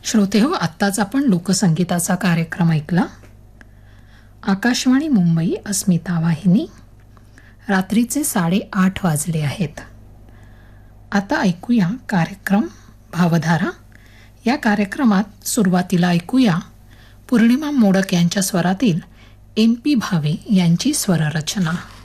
श्रोते हो, आत्ताच आपण लोकसंगीताचा कार्यक्रम ऐकला. आकाशवाणी मुंबई अस्मिता वाहिनी. रात्रीचे 8:30 वाजले आहेत. आता ऐकूया कार्यक्रम भावधारा. या कार्यक्रमात सुरुवातीला ऐकूया पूर्णिमा मोडक यांच्या स्वरातील MP भावे यांची स्वररचना.